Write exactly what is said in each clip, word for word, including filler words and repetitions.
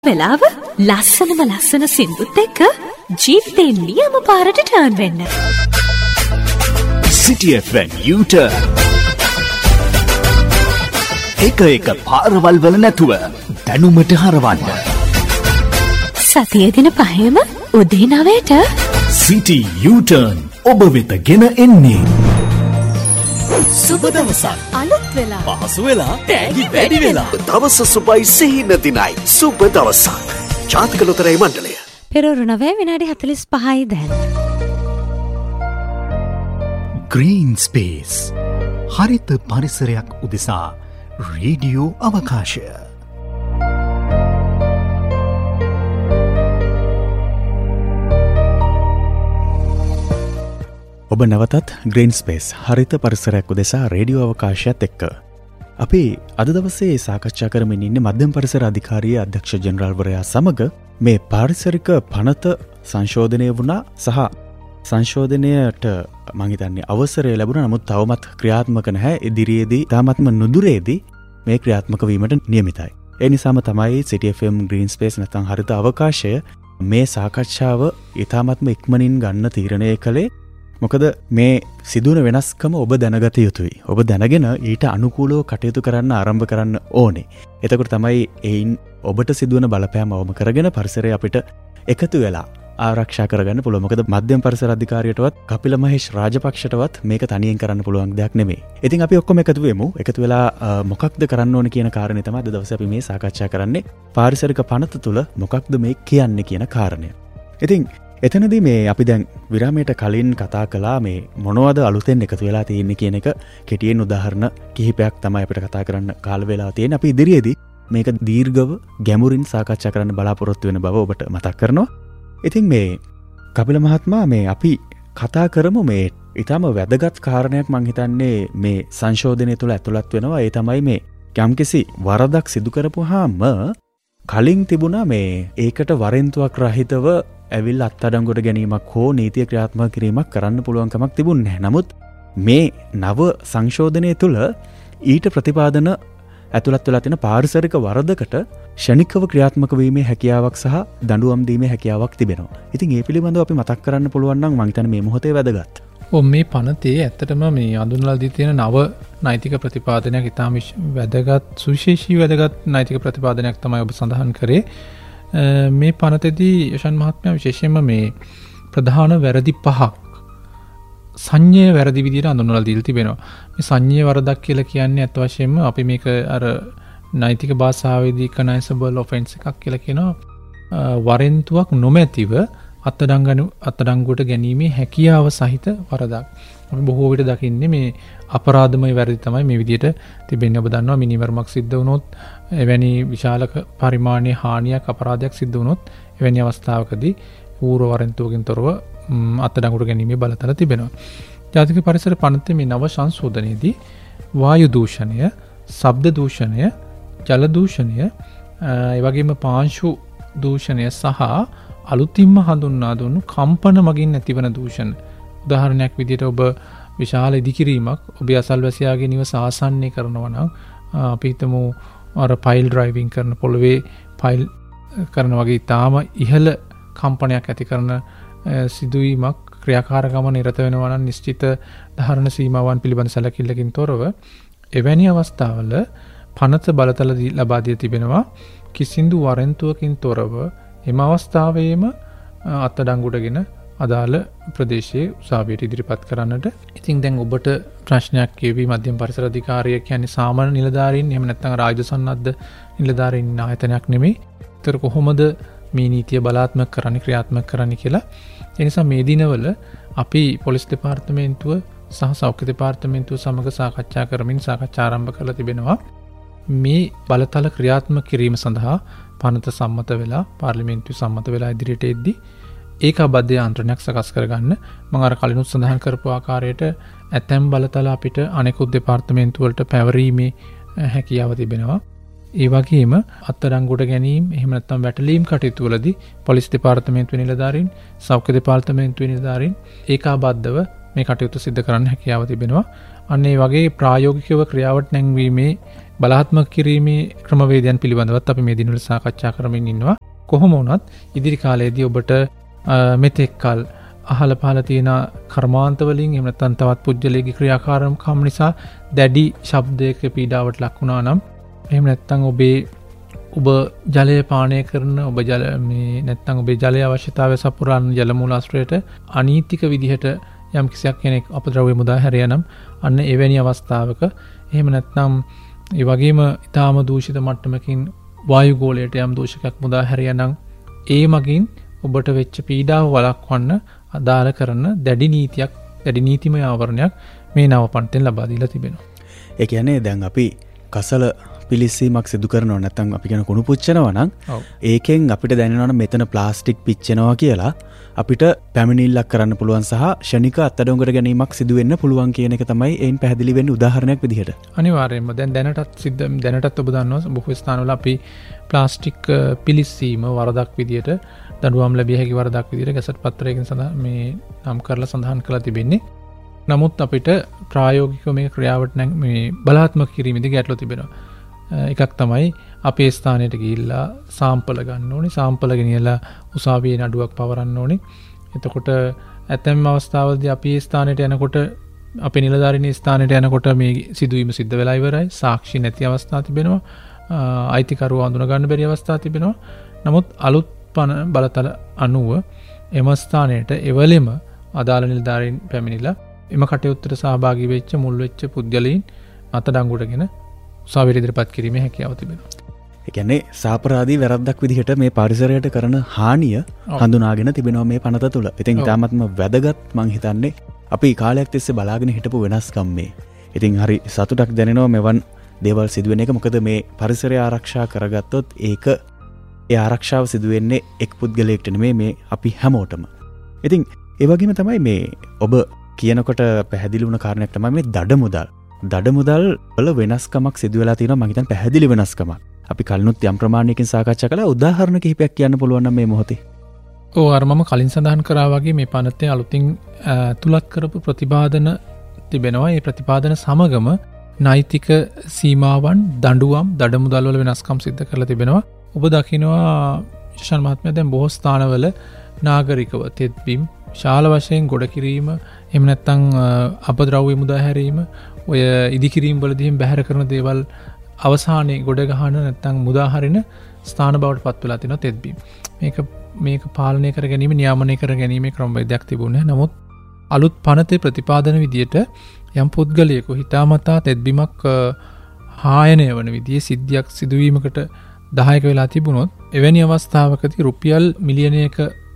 වෙලාව ලස්සනම ලස්සන සින්දුත් එක්ක ජීවිතේ නියම පාරට ටර්න් වෙන්න. City F M U-turn. එක එක පාරවල් වල නැතුව දැනුමට හරවන්න. සතියේ දින පහේම උදේ නවයට City U-turn ඔබ වෙත ගෙන එන්නේ. සුබ දවසක්. අලුත් වෙලා. පහසු වෙලා. තෑගි වැඩි වෙලා. දවස සුබයි සිහින දිනයි. සුබ දවසක්. ජාතික ලොතරැයි මණ්ඩලය. පෙරවරුණවේ විනාඩි හතළිස් පහයි දැන්. Green Space. හරිත පරිසරයක් උදෙසා රේඩියෝ අවකාශය. ඔබ නැවතත් ග්‍රීන් ස්පේස් හරිත පරිසරයක් උදෙසා රේඩියෝ අවකාශයත් එක්ක. අපි අද දවසේ සාකච්ඡා කරමින් ඉන්නේ මධ්‍යම පරිසර අධිකාරියේ අධ්‍යක්ෂ ජෙනරාල්වරයා සමග මේ පාරිසරික පනත සංශෝධනය වුණා සහ සංශෝධනයට මම හිතන්නේ අවසරය ලැබුණා. නමුත් තවමත් ක්‍රියාත්මක නැහැ. ඉදිරියේදී තාමත්ම නුදුරේදී මේ ක්‍රියාත්මක වීමට නියමිතයි. ඒ නිසාම තමයි City F M green space නැත්නම් හරිත අවකාශය මේ සාකච්ඡාව ඊටාත්ම ඉක්මනින් ගන්න තීරණය කළේ. මොකද මේ සිදුවන වෙනස්කම ඔබ දැනගත යුතුයි. ඔබ දැනගෙන ඊට අනුකූලව කටයුතු කරන්න ආරම්භ කරන්න ඕනේ. එතකොට තමයි එයින් ඔබට සිදුවන බලපෑම අවම කරගෙන පරිසරය අපිට එකතු වෙලා ආරක්ෂා කරගන්න පුළුවන්. මොකද මධ්‍යම පරිසර අධිකාරියටවත් කපිල මහේෂ් රාජපක්ෂටවත් මේක තනියෙන් කරන්න පුළුවන් දෙයක් නෙමෙයි. ඉතින් අපි ඔක්කොම එකතු වෙමු. එකතු වෙලා මොකක්ද කරන්න ඕනේ කියන කාරණේ තමයි අද දවසේ අපි මේ සාකච්ඡා කරන්නේ. පාරිසරික පනත තුල මොකක්ද මේ කියන්නේ කියන කාරණය. ඉතින් එතනදී මේ අපි දැන් විරාමයට කලින් කතා කළා මේ මොනවද අලුතෙන් එකතු වෙලා තියෙන්නේ කියන එක කෙටියෙන් උදාහරණ කිහිපයක් තමයි අපිට කතා කරන්න කාල වේලාව තියෙන්නේ. අපි ඉදිරියේදී මේක දීර්ඝව ගැඹුරින් සාකච්ඡා කරන්න බලාපොරොත්තු වෙන බව ඔබට මතක් කරනවා. ඉතින් මේ කපිල මහත්මයා මේ අපි කතා කරමු මේ ඊටම වැදගත් කාරණයක් මම හිතන්නේ මේ සංශෝධනය තුළ ඇතුළත් වෙනවා. ඒ තමයි මේ යම්කිසි වරදක් සිදු කරපුවාම කලින් තිබුණා මේ ඒකට වරෙන්තුවක් රහිතව ඇවිල් අත්අඩංගුවට ගැනීමක් හෝ නීතිය ක්‍රියාත්මක කිරීමක් කරන්න පුළුවන් කමක් තිබුණේ නැහැ. නමුත් මේ නව සංශෝධනය තුළ ඊට ප්‍රතිපාදන ඇතුළත් වෙලා තියෙන පාරිසරික වරදකට ෂණිකව ක්‍රියාත්මක වීමේ හැකියාවක් සහ දඬුවම් දීමේ හැකියාවක් තිබෙනවා. ඉතින් ඒ පිළිබඳව අපි මතක් කරන්න පුළුවන් නම් මම හිතන්නේ මේ මොහොතේ වැදගත්. ඔව් මේ පනතේ ඇත්තටම මේ අඳුනලා දී තියෙන නව නෛතික ප්‍රතිපාදනයක් ඉතාම වැදගත් සුවිශේෂී වැදගත් නෛතික ප්‍රතිපාදනයක් තමයි ඔබ සඳහන් කරේ. මේ පනතේදී යෂන් මහත්මයා විශේෂයෙන්ම මේ ප්‍රධාන වැරදි පහක් සංඤ්ඤය වැරදි විදිහට අඳුනලා දීලා තිබෙනවා. මේ සංඤ්ඤය වරදක් කියලා කියන්නේ අත් වශයෙන්ම අපි මේක අර නෛතික භාෂාවේදී කනයිසබල් ඔෆෙන්ස් එකක් කියලා කියනවා. වරෙන්තුවක් නොමැතිව අත්අඩංගු අත්අඩංගුවට ගැනීමේ හැකියාව සහිත වරදක්. අපි බොහෝ විට දකින්නේ මේ අපරාධමය වැරදි තමයි මේ විදිහට තිබෙන්නේ. ඔබ දන්නවා මිනිමරුමක් සිද්ධ වුණොත් එවැනි විශාල පරිමාණයේ හානියක් අපරාධයක් සිද්ධ වුණොත් එවැනි අවස්ථාවකදී පූර්ව වරෙන්තුවකින් තොරව අත්අඩංගුවට ගැනීමේ බලතල තිබෙනවා. ජාතික පරිසර පනතේ මේ නව සංශෝධනයේදී වායු දූෂණය, ශබ්ද දූෂණය, ජල දූෂණය, ඒ වගේම පාංශු දූෂණය සහ අලුතින්ම හඳුන්වා දුන්නු කම්පන මගින් ඇතිවන දූෂණ. උදාහරණයක් විදිහට ඔබ විශාල ඉදිකිරීමක් ඔබේ අසල්වැසියාගේ නිවස ආසන්නයේ කරනවා නම් අපි හිතමු අර පයිල් ඩ්‍රයිවිං කරන පොළවේ පයිල් කරන වගේ තාම ඉහළ කම්පනයක් ඇති කරන සිදුවීමක් ක්‍රියාකාරකම නිරත වෙනවා නම් නිශ්චිත ධාරණ සීමාවන් පිළිබඳ සැලකිල්ලකින් තොරව එවැනි අවස්ථාවල පනත බලතල ලබා දී තිබෙනවා. කිසිදු වරෙන්තුවකින් තොරව එම අවස්ථාවේම අත්අඩංගුවටගෙන අදාළ ප්‍රදේශයේ උසාවියට ඉදිරිපත් කරන්නට. ඉතින් දැන් ඔබට ප්‍රශ්නයක් කියවි මධ්‍යම පරිසර අධිකාරිය කියන්නේ සාමාන්‍ය නිලධාරීන් එහෙම නැත්නම් රාජ්‍ය සන්නද්ධ නිලධාරීන් ආයතනයක් නෙමෙයි. ඒතර කොහොමද මේ නීතිය බලාත්මක කරන්නේ ක්‍රියාත්මක කරන්නේ කියලා. ඒ නිසා මේ දිනවල අපි පොලිස් දෙපාර්තමේන්තුව සහ සෞඛ්‍ය දෙපාර්තමේන්තුව සමග සාකච්ඡා කරමින් සාකච්ඡා ආරම්භ කරලා තිබෙනවා. මේ බලතල ක්‍රියාත්මක කිරීම සඳහා පනත සම්මත වෙලා පාර්ලිමේන්තුවේ සම්මත වෙලා ඉදිරියට එද්දී ඒකාබද්ධ යාන්ත්‍රණයක් සකස් කරගන්න මම අර කලිනුත් සඳහන් කරපු ආකාරයට ඇතැම් බලතල අපිට අනෙකුත් දෙපාර්තමේන්තු වලට පැවරීමේ හැකියාව තිබෙනවා. ඒ වගේම අත්අඩංගුවට ගැනීම එහෙම නැත්නම් වැටලීම් කටයුතු වලදී පොලිස් දෙපාර්තමේන්තුවේ නිලධාරීන්, සෞඛ්‍ය දෙපාර්තමේන්තුවේ නිලධාරීන් ඒකාබද්ධව මේ කටයුතු සිදු කරන්න හැකියාව තිබෙනවා. අන්න ඒ වගේ ප්‍රායෝගිකව ක්‍රියාවට නැංවීමේ බලාත්මක කිරීමේ ක්‍රමවේදයන් පිළිබඳවත් අපි මේ දිනවල සාකච්ඡා කරමින් ඉන්නවා. කොහොම වුණත් ඉදිරි කාලයේදී ඔබට මෙතෙක් කල අහල පහල තියෙන කර්මාන්ත වලින් එහෙම නැත්නම් තවත් පුජ්‍යලේගේ ක්‍රියාකාරකම් නිසා දැඩි ශබ්දයක පීඩාවට ලක් වුණා නම් එහෙම නැත්නම් ඔබේ ඔබ ජලය පානය කරන ඔබ ජල මේ නැත්නම් ඔබේ ජලයේ අවශ්‍යතාවය සපුරන ජල මූලාශ්‍රයට අනීතික විදිහට යම් කිසියක් කෙනෙක් අපද්‍රව්‍ය මුදා හැරියානම් අන්න එවැනි අවස්ථාවක එහෙම නැත්නම් ඒ වගේම ඊටාම දූෂිත මට්ටමකින් වායු ගෝලයට යම් දූෂකයක් මුදා හැරියානම් ඒ මගින් ඔබට වෙච්ච පීඩාව වළක්වන්න අදාළ කරන දැඩි නීතියක් දැඩි නීතිමය ආවරණයක් මේ නව පන්තිෙන් ලබා දීලා තිබෙනවා. ඒ කියන්නේ දැන් අපි කසල පිලිස්සීමක් සිදු කරනවා නැත්නම් අපි කියන කුණු පුච්චනවා නම් ඒකෙන් අපිට දැනෙනවා මෙතන ප්ලාස්ටික් පිච්චෙනවා කියලා අපිට පැමිණිල්ලක් කරන්න පුළුවන් සහ ෂණික අත්අඩංගුවට ගැනීමක් සිදු වෙන්න පුළුවන් කියන එක තමයි එයින් පැහැදිලි වෙන්නේ උදාහරණයක් විදිහට. අනිවාර්යයෙන්ම දැන් දැනටත් සිද්ධ දැනටත් ඔබ දන්නවා බොහෝ ස්ථානවල අපි ප්ලාස්ටික් පිලිස්සීම වරදක් විදිහට දඬුවම් ලැබිය හැකි වරදක් විදිහට ගැසට් පත්‍රයකින් සඳහන් මේ නම් කරලා සඳහන් කරලා තිබෙන්නේ. නමුත් අපිට ප්‍රායෝගිකව මේක ක්‍රියාවට මේ බලාත්මක කිරීමේදී ගැටලු තිබෙනවා. එකක් තමයි අපේ ස්ථානයට ගිහිල්ලා සාම්පල ගන්න ඕනේ. සාම්පල ගෙනියලා උසාවියේ නඩුවක් පවරන්න ඕනේ. එතකොට ඇතැම් අවස්ථාවලදී අපි ස්ථානයට යනකොට අපේ නිලධාරීන් ස්ථානයට යනකොට මේ සිදුවීම සිද්ධ වෙලා ඉවරයි. සාක්ෂි නැති අවස්ථා තිබෙනවා. අයිතිකරුවා අඳුන ගන්න බැරි අවස්ථා තිබෙනවා. නමුත් අලුත් පන බලතල අනුව එම ස්ථානයට එවලෙම අදාළ නිලධාරීන් පැමිණිලා එම කටයුත්තට සහභාගී වෙච්ච මුල් වෙච්ච පුද්ගලයන් අත්අඩංගුවටගෙන උසාවියට ඉදිරිපත් කිරීමේ හැකියාව තිබෙනවා. ඒ කියන්නේ සාපරාධී වැරද්දක් විදිහට මේ පරිසරයට කරන හානිය හඳුනාගෙන තිබෙනවා මේ පනත තුල. ඉතින් ඊටාත්ම වැදගත් මං හිතන්නේ අපි කාලයක් තිස්සේ බලාගෙන හිටපු වෙනස්කම් මේ. ඉතින් හරි සතුටක් දැනෙනවා මෙවන් දේවල් සිදුවෙන එක. මොකද මේ පරිසරය ආරක්ෂා කරගත්තොත් ඒක ඒ ආරක්ෂාව සිදු වෙන්නේ එක් පුද්ගලයෙක්ට නෙමෙයි මේ අපි හැමෝටම. ඉතින් ඒ වගේම තමයි මේ ඔබ කියනකොට පැහැදිලි වුණ කාරණයක් තමයි මේ දඩ මුදල්. දඩ මුදල් වල වෙනස්කමක් සිදු වෙලා තියෙනවා මම හිතන්නේ පැහැදිලි වෙනස්කමක්. අපි කලිනුත් යම් ප්‍රමාණයකින් සාකච්ඡා කළා. උදාහරණ කිහිපයක් කියන්න පුළුවන් නම් මේ මොහොතේ. ඔව් අර මම කලින් සඳහන් කරා වගේ මේ පනතේ අලුතින් තුලත් කරපු ප්‍රතිපාදන තිබෙනවා. මේ ප්‍රතිපාදන සමගම නෛතික සීමාවන් දඬුවම් දඩ මුදල් වල වෙනස්කම් සිද්ධ කරලා තිබෙනවා. ඔබ දකිනවා ශාන් මහත්මයා දැන් බොහෝ ස්ථානවල නාගරිකව තෙත්බිම් ශාල වශයෙන් ගොඩ කිරීම එහෙම නැත්නම් අපද්‍රව්‍ය මුදා හැරීම ඔය ඉදිකිරීම් වලදී බැහැර කරන දේවල් අවසානයේ ගොඩ ගහන නැත්නම් මුදා හරින ස්ථාන බවට පත් වෙලා තිනවා තෙත්බිම්. මේක මේක පාලනය කර ගැනීම නියාමනය කර ගැනීමේ ක්‍රමවේදයක් තිබුණේ. නමුත් අලුත් පනතේ ප්‍රතිපාදන විදියට යම් පුද්ගලයෙකු හිතාමතා තෙත්බිමක් හායනය වන විදිහේ සිද්ධියක් සිදුවීමකට දහයක වෙලා තිබුණොත් එවැනි අවස්ථාවකදී රුපියල් මිලියනයක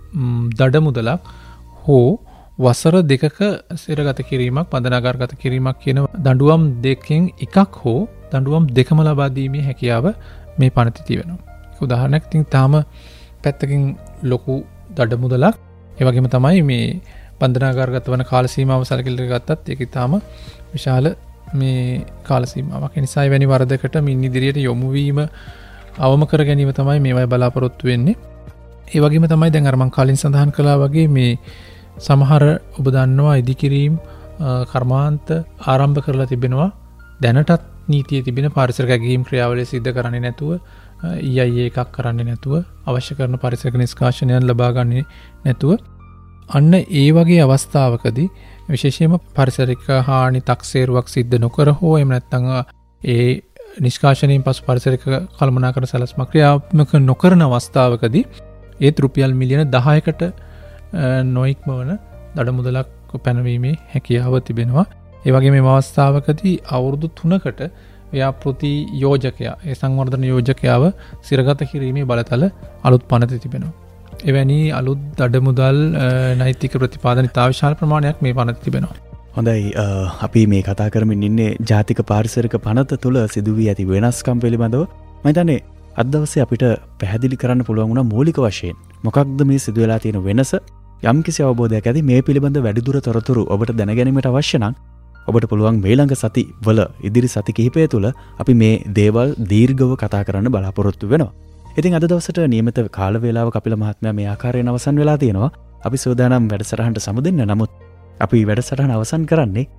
දඩ මුදලක් හෝ වසර දෙකක සිරගත කිරීමක් පදනාගාරගත කිරීමක් කියන දඬුවම් දෙකෙන් එකක් හෝ දඬුවම් දෙකම ලබා දීමේ හැකියාව මේ පනතේ තියෙනවා. උදාහරණයක් ඉතින් තාම පැත්තකින් ලොකු දඩ මුදලක් ඒ වගේම තමයි මේ බන්ධනාගාරගත වන කාල සීමාව සැලකිලි ගත්තත් ඒක ඊටාම විශාල මේ කාල සීමාවක්. ඒ නිසා එවැනි වරදකට මින් ඉදිරියට යොමු වීම අවම කර ගැනීම තමයි මේවයි බලාපොරොත්තු වෙන්නේ. ඒ වගේම තමයි දැන් අර මම කලින් සඳහන් කළා වගේ මේ සමහර ඔබ දන්නවා ඉදිකිරීම් කර්මාන්ත ආරම්භ කරලා තිබෙනවා. දැනටත් නීතියේ තිබෙන පාරිසරික ඇගීම් ක්‍රියාවලිය සිද්ධ කරන්නේ නැතුව ඊ අයි ඒ එකක් කරන්නේ නැතුව අවශ්‍ය කරන පාරිසරික නිෂ්කාශනයන් ලබා ගන්නේ නැතුව අන්න ඒ වගේ අවස්ථාවකදී විශේෂයෙන්ම පාරිසරික හානි තක්සේරුවක් සිද්ධ නොකර හෝ එහෙම නැත්නම් ඒ නිෂ්කාශනයෙන් පසු පාරිසරික කළමනාකරණ සැලැස්මක් ක්‍රියාත්මක නොකරන අවස්ථාවකදී ඒත් රුපියල් මිලියන දහයකට නොයික්මවන දඩ මුදලක් පැනවීමේ හැකියාව තිබෙනවා. ඒ වගේ මේ අවස්ථාවකදී අවුරුදු තුනකට ව්‍යාපෘති යෝජකයා ඒ සංවර්ධන යෝජකයාව සිරගත කිරීමේ බලතල අලුත් පනතේ තිබෙනවා. එවැනි අලුත් දඩ මුදල් නෛතික ප්‍රතිපාදන ඉතා විශාල ප්‍රමාණයක් මේ පනතේ තිබෙනවා. හොඳයි අපි මේ කතා කරමින් ඉන්නේ ජාතික පාරිසරික පනත තුළ සිදුවී ඇති වෙනස්කම් පිළිබඳව. මම හිතන්නේ අද දවසේ අපිට පැහැදිලි කරන්න පුළුවන් වුණා මූලික වශයෙන් මොකක්ද මේ සිදු වෙලා තියෙන වෙනස. යම්කිසි අවබෝධයක් ඇති මේ පිළිබඳ වැඩිදුර තොරතුරු ඔබට දැනගැනීමට අවශ්‍ය නම් ඔබට පුළුවන් මේ ළඟ සති වල ඉදිරි සති කිහිපය තුළ අපි මේ දේවල් දීර්ඝව කතා කරන්න බලාපොරොත්තු වෙනවා. ඉතින් අද දවසට නියමිත කාල වේලාව කපිල මහත්මයා මේ ආකාරයෙන් අවසන් වෙලා තියෙනවා. අපි සෝදානම් වැඩසටහනට සමුදෙන්න. නමුත් අපි වැඩසටහන අවසන් කරන්නේ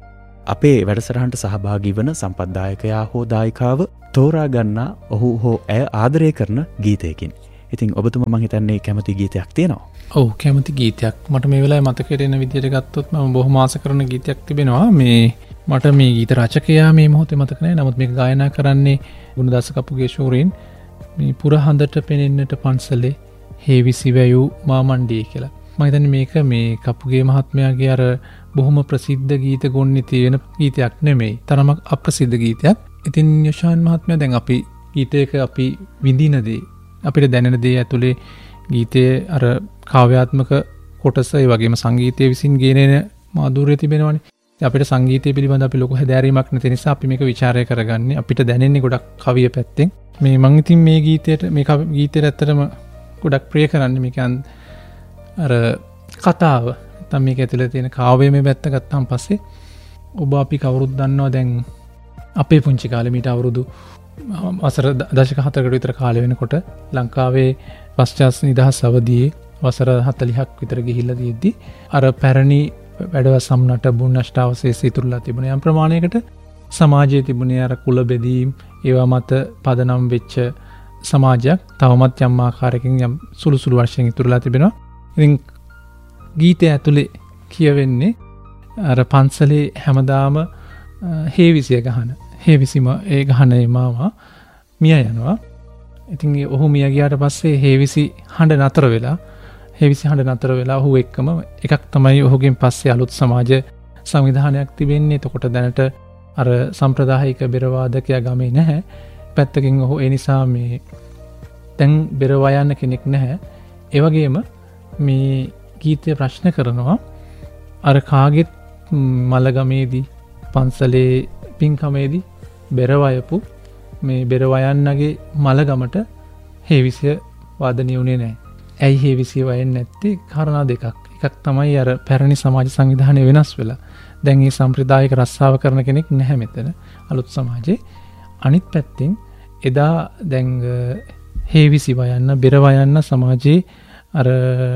අපේ වැඩසටහනට සහභාගී වන සම්පත්දායකයා හෝ දායිකාව තෝරා ගන්නා ඔහු හෝ ඇය ආදරය කරන ගීතයකින්. ඉතින් ඔබතුමා මං හිතන්නේ කැමති ගීතයක් තියෙනවා. ඔව් කැමති ගීතයක් මට මේ වෙලාවේ මතකයට එන විදිහට ගත්තොත් මම බොහොම ආස කරන ගීතයක් තිබෙනවා. මේ මට මේ ගීත රචකයා මේ මොහොතේ මතක නැහැ. නමුත් මේක ගායනා කරන්නේ ගුණදාස කපුගේ ශූරීන්. මේ පුරහඳට පෙනෙන්නට පන්සලේ හේවිසි වැයූ මාමණ්ඩියේ කියලා. මම හිතන්නේ මේක මේ කපුගේ මහත්මයාගේ අර බොහොම ප්‍රසිද්ධ ගීත ගොන්නේ තියෙන ගීතයක් නෙමෙයි. තරමක් අප්‍රසිද්ධ ගීතයක්. ඉතින් යෂාන් මහත්මයා දැන් අපි ගීතයක අපි විඳින දේ අපිට දැනෙන දේ ඇතුලේ ගීතයේ අර කාව්‍යාත්මක කොටස ඒ වගේම සංගීතයේ විසින් ගේන මාධුර්යය තිබෙනවනේ. අපිට සංගීතය පිළිබඳ අපි ලොකු හැදෑරීමක් නැති නිසා අපි මේක ਵਿਚාරය කරගන්නේ. අපිට දැනෙන්නේ ගොඩක් කවිය පැත්තෙන්. මේ මං ඉතින් මේ ගීතයට මේ ගීතයට ඇත්තටම ගොඩක් ප්‍රිය කරන්නේ මේක අර කතාව. නැත්නම් මේක ඇතුලේ තියෙන කාව්‍යමය පැත්ත ගත්තාන් පස්සේ ඔබ අපි කවුරුත් දන්නවා දැන් අපේ පුංචි කාලේ මීට අවුරුදු වසර දශක හතරකට විතර කාලය වෙනකොට ලංකාවේ පශ්චාත් නිදහස් අවධියේ වසර හතළිහක් විතර ගිහිල්ලා තියෙද්දි අර පැරණි වැඩවසම් නටබුන් අෂ්ටාවශේෂ ඉතුරුලා තිබුණ යම් ප්‍රමාණයකට සමාජයේ තිබුණේ අර කුල බෙදීම් ඒවා මත පදනම් වෙච්ච සමාජයක් තවමත් යම් ආකාරයකින් යම් සුළු සුළු වශයෙන් ඉතුරුලා තිබෙනවා. ඉතින් ගීතය ඇතුලේ කියවෙන්නේ අර පන්සලේ හැමදාම හේවිසිය ගහන හේවිසිම ඒ ගහනේ මාමා මිය යනවා. ඉතින් ඔහු මිය ගියාට පස්සේ හේවිසි හඬ නතර වෙලා හේවිසි හඬ නතර වෙලා ඔහු එක්කම එකක් තමයි ඔහුගෙන් පස්සේ අලුත් සමාජ සංවිධානයක් තිබෙන්නේ. එතකොට දැනට අර සම්ප්‍රදායික බෙරවාදකයා ගමේ නැහැ. පැත්තකින් ඔහු ඒ නිසා මේ දැන් බෙරවා යන්න කෙනෙක් නැහැ. ඒ වගේම මේ ගීතය ප්‍රශ්න කරනවා අර කාගෙත් මලගමේදී පන්සලේ පින්කමේදී බෙරවයපු මේ බෙරවයන්නගේ මලගමට හේවිසිය වාදනය වුණේ නැහැ. ඇයි හේවිසිය වයන්නේ නැත්තේ? කාරණා දෙකක්. එකක් තමයි අර පැරණි සමාජ සංවිධානය වෙනස් වෙලා. දැන් මේ සම්ප්‍රදායික රස්සාව කරන කෙනෙක් නැහැ මෙතන අලුත් සමාජේ. අනිත් පැත්තෙන් එදා දැන් හේවිසි වයන්න බෙරවයන්න සමාජයේ අර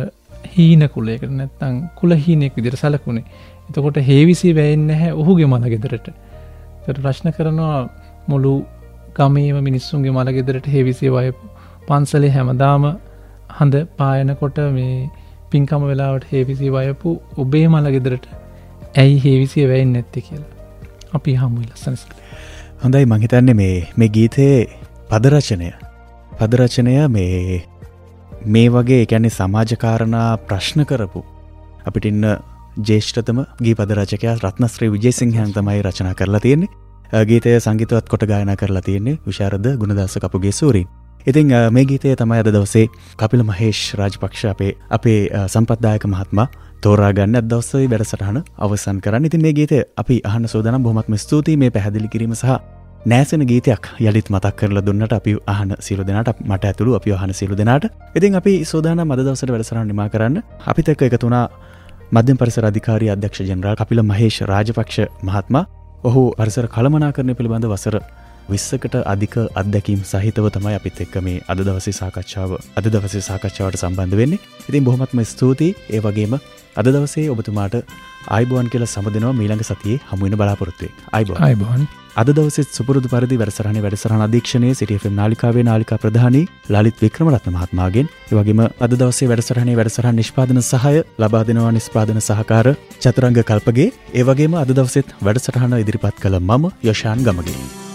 හීන කුලයකට නැත්තම් කුල හීනෙක් විදිහට සැලකුණේ. එතකොට හේවිසි වැයෙන්නේ නැහැ ඔහුගේ මල ගෙදරට. ඒකට ප්‍රශ්න කරනවා මුළු ගමේම මිනිස්සුන්ගේ මල ගෙදරට හේවිසි වයපු පන්සලේ හැමදාම හඳ පායනකොට මේ පින්කම වෙලාවට හේවිසි වයපු ඔබේ මල ගෙදරට ඇයි හේවිසිය වැයෙන්නේ නැත්තේ කියලා. අපි හමුයි ලස්සන. හොඳයි මං හිතන්නේ මේ මේ ගීතයේ පද රචනය පද රචනය මේ මේ වගේ කියන්නේ සමාජ කාරණා ප්‍රශ්න කරපු අපිට ඉන්න ජේෂ්ඨතම ගී පද රචකයා රත්නශ්‍රී විජේසිංහයන් තමයි රචනා කරලා තියෙන්නේ. ගීතය සංගීතවත් කොට ගායනා කරලා තියෙන්නේ විශාරද ගුණදාස කපුගේ සූරීන්. ඉතින් මේ ගීතය තමයි අද දවසේ කපිල මහේෂ් රාජපක්ෂ අපේ අපේ සම්පත්දායක මහත්මයා තෝරා ගන්න අද දවසේ වැඩසටහන අවසන් කරන්න. ඉතින් මේ ගීතය අපි අහන්න සෝදානම්. බොහොමත්ම ස්තුතියි මේ පැහැදිලි කිරීම සහ නෑසෙන ගීතයක් යළිත් මතක් කරලා දුන්නට අපි අහන සියලු දෙනාට මට ඇතුළු අපි අහන සියලු දෙනාට. ඉතින් අපි සෝදානම් අද දවසට වැඩසටහන නිමා කරන්න. අපිත් එක්ක එකතු වුණා මධ්‍යම පරිසර අධිකාරී අධ්‍යක්ෂ ජෙනරාල් කපිල මහේෂ් රාජපක්ෂ මහත්මයා. ඔහු පරිසර කළමනාකරණය පිළිබඳ වසර විස්සකට අධික අත්දැකීම් සහිතව තමයි අපිත් එක්ක මේ අද දවසේ සාකච්ඡාව අද දවසේ සාකච්ඡාවට සම්බන්ධ වෙන්නේ. ඉතින් බොහොමත්ම ස්තුතියි. ඒ වගේම අද දවසේ ඔබතුමාට ආයිබෝන් කියලා සමදෙනවා ඊළඟ සතියේ හමු වෙන බලාපොරොත්තු වෙයි. ආයිබෝන්. ආයිබෝන්. අද දවසේ සුපුරුදු පරිදි වැඩසටහනේ වැඩසටහන අධීක්ෂණයේ සිටි එෆ් එම් නාලිකාවේ නාලිකා ප්‍රධානී ලලිත් වික්‍රමරත්න මහත්මයාගෙන් ඒ වගේම අද දවසේ වැඩසටහනේ වැඩසටහන නිෂ්පාදන සහාය ලබා දෙනවා නිෂ්පාදන සහකාර චතුරංග කල්පගේ. ඒ වගේම අද දවසෙත් වැඩසටහන ඉදිරිපත් කළ මම යෂාන් ගමගේ.